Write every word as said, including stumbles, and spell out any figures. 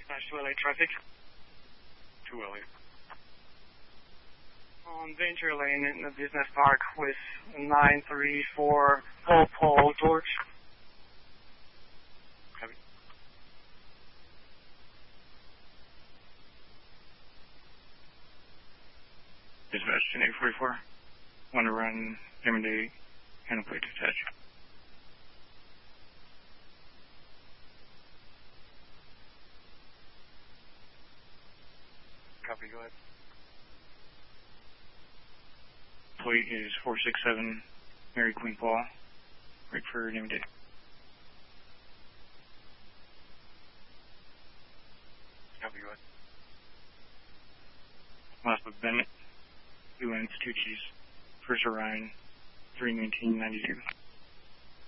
two L A traffic. two L A. On Venture Lane in the business park with nine three four Paul Paul George. Copy. Dispatch ten eight forty-four. Want to run payment day, handle plate detach. Copy, go ahead. Plate is four six seven Mary Queen Paul. Right for name and date. Copy, go ahead. Last but Bennett. Two N's, two G's. First Orion, three nineteen ninety-two.